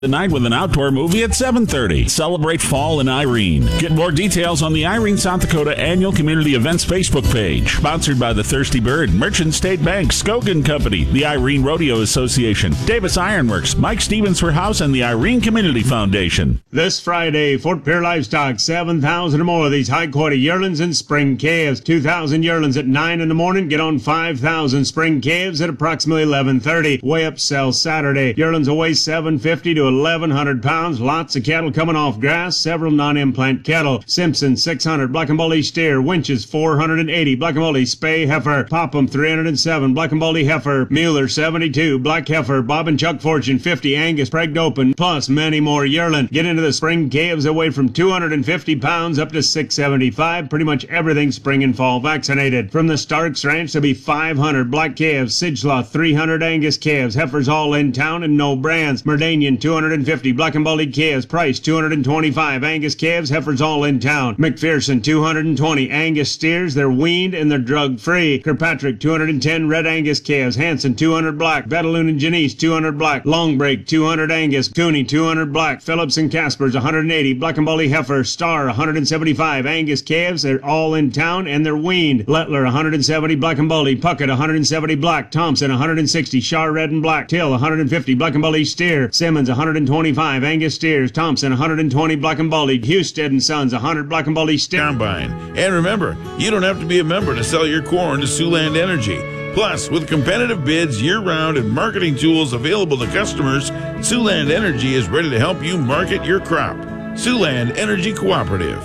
The night with an outdoor movie at 7:30. Celebrate fall in Irene. Get more details on the Irene, South Dakota Annual Community Events Facebook page. Sponsored by the Thirsty Bird, Merchant State Bank, Skogan Company, the Irene Rodeo Association, Davis Ironworks, Mike Stevens for House, and the Irene Community Foundation. This Friday, Fort Pierre Livestock, 7,000 or more of these high-quality yearlings and spring calves. 2,000 yearlings at 9 in the morning. Get on 5,000 spring calves at approximately 11:30. Weigh up sell Saturday. Yearlings will weigh 750 to 1,100 pounds. Lots of cattle coming off grass. Several non-implant cattle. Simpson 600. Black and Baldy steer. Winches 480. Black and Baldy spay heifer. Popham 307. Black and Baldy heifer. Mueller 72. Black heifer. Bob and Chuck Fortune 50. Angus pregged open. Plus many more yearling. Get into the spring calves away from 250 pounds up to 675. Pretty much everything spring and fall vaccinated. From the Starks Ranch there'll be 500 black calves. Sidgelaw 300 Angus calves. Heifers all in town and no brands. Merdanian 250 Black and Baldy calves. Price 225 Angus calves. Heifers all in town. McPherson 220 Angus steers. They're weaned and they're drug free. Kirkpatrick 210 Red Angus calves. Hanson 200 black. Betaloon and Janice 200 black. Longbreak 200 Angus. Cooney 200 black. Phillips and Caspers 180 Black and Baldy heifer. Star 175 Angus calves. They're all in town and they're weaned. Lettler 170 Black and Baldy. Puckett 170 black. Thompson 160 Char Red and black. Till 150 Black and Baldy steer. Simmons 125 Angus steers. Thompson 120 Black and Baldy. Husted and Sons 100 Black and Baldy steer. Combine. And remember, you don't have to be a member to sell your corn to Siouxland Energy. Plus, with competitive bids year-round and marketing tools available to customers, Siouxland Energy is ready to help you market your crop. Siouxland Energy Cooperative.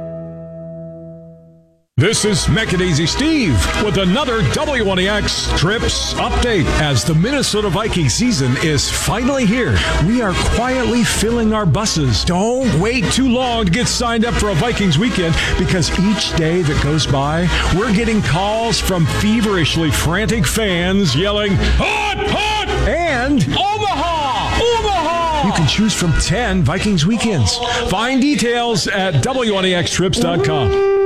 This is Mechadaisy Steve with another W1EX Trips update. As the Minnesota Viking season is finally here, we are quietly filling our buses. Don't wait too long to get signed up for a Vikings weekend, because each day that goes by, we're getting calls from feverishly frantic fans yelling, "Hot, hot!" and "Omaha, Omaha!" You can choose from 10 Vikings weekends. Find details at W1EXTrips.com.